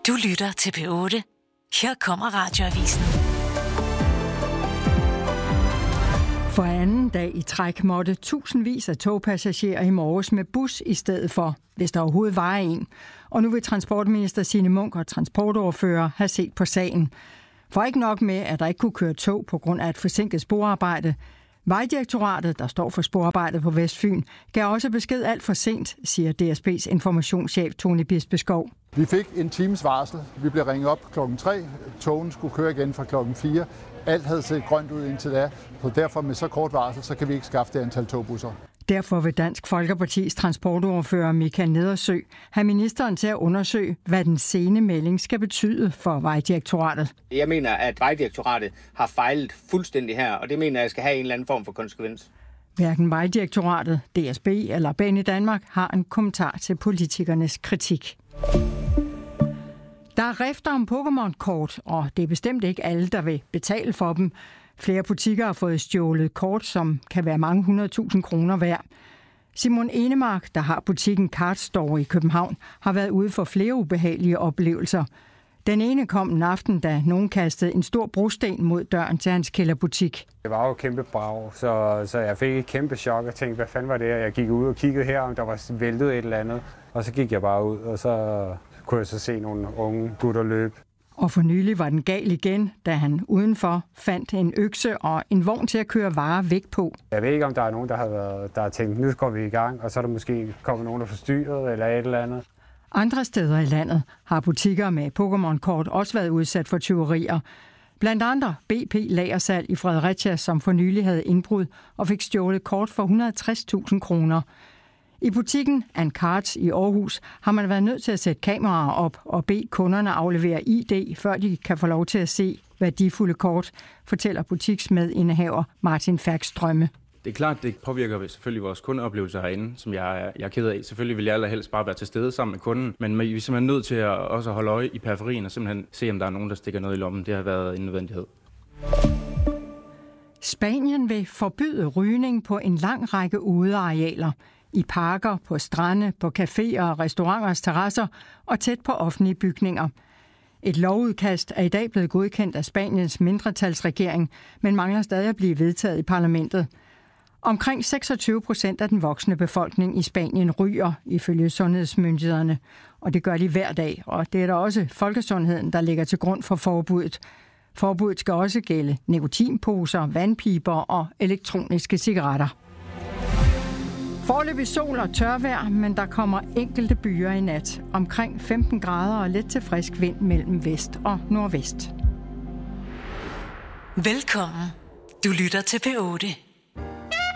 Du lytter til P8. Her kommer Radioavisen. For anden dag i træk måtte tusindvis af togpassagerer i morges med bus i stedet for, hvis der overhovedet var en. Og nu vil transportminister Signe Munk og transportordfører have set på sagen. For ikke nok med, at der ikke kunne køre tog på grund af et forsinket sporarbejde. Vejdirektoratet, der står for sporarbejdet på Vestfyn, gav også besked alt for sent, siger DSB's informationschef Tony Bispeskov. Vi fik en times varsel. Vi blev ringet op klokken 3. Togen skulle køre igen fra klokken 4. Alt havde set grønt ud indtil da, så derfor med så kort varsel, så kan vi ikke skaffe det antal togbusser. Derfor vil Dansk Folkepartis transportordfører Michael Nedersø have ministeren til at undersøge, hvad den sene melding skal betyde for Vejdirektoratet. Jeg mener, at Vejdirektoratet har fejlet fuldstændig her, og det mener jeg skal have en eller anden form for konsekvens. Hverken Vejdirektoratet, DSB eller Banedanmark har en kommentar til politikernes kritik. Der er rifter om Pokémon-kort, og det er bestemt ikke alle, der vil betale for dem. Flere butikker har fået stjålet kort, som kan være mange 100.000 kroner værd. Simon Enemark, der har butikken Card Store i København, har været ude for flere ubehagelige oplevelser. Den ene kom en aften, da nogen kastede en stor brosten mod døren til hans kælderbutik. Det var jo kæmpe brag, så jeg fik et kæmpe chok og tænkte, hvad fanden var det? Jeg gik ud og kiggede her, om der var væltet et eller andet. Og så gik jeg bare ud, og så kunne jeg så se nogle unge gutter løbe. Og for nylig var den gal igen, da han udenfor fandt en økse og en vogn til at køre varer væk på. Jeg ved ikke, om der er nogen, der har tænkt, nu går vi i gang, og så er der måske kommet nogen, der forstyrret eller et eller andet. Andre steder i landet har butikker med Pokémon-kort også været udsat for tyverier. Blandt andre BP Lagersalg i Fredericia, som for nylig havde indbrud og fik stjålet kort for 160.000 kroner. I butikken Cards i Aarhus har man været nødt til at sætte kameraer op og bede kunderne aflevere ID, før de kan få lov til at se værdifulde kort, fortæller butiksmedindehaver Martin Færkstrømme. Det er klart, det påvirker selvfølgelig vores kundeoplevelser herinde, som jeg er ked af. Selvfølgelig vil jeg allerhelst bare være til stede sammen med kunden, men vi er simpelthen nødt til at også holde øje i periferien og simpelthen se, om der er nogen, der stikker noget i lommen. Det har været en nødvendighed. Spanien vil forbyde rygning på en lang række udearealer. I parker, på strande, på caféer og restauranters terrasser og tæt på offentlige bygninger. Et lovudkast er i dag blevet godkendt af Spaniens mindretalsregering, men mangler stadig at blive vedtaget i parlamentet. Omkring 26% af den voksne befolkning i Spanien ryger, ifølge sundhedsmyndighederne, og det gør de hver dag, og det er der også folkesundheden, der ligger til grund for forbuddet. Forbuddet skal også gælde nikotinposer, vandpiber og elektroniske cigaretter. Foreløbig sol og tørvejr, men der kommer enkelte byer i nat. Omkring 15 grader og let til frisk vind mellem vest og nordvest. Velkommen. Du lytter til P8.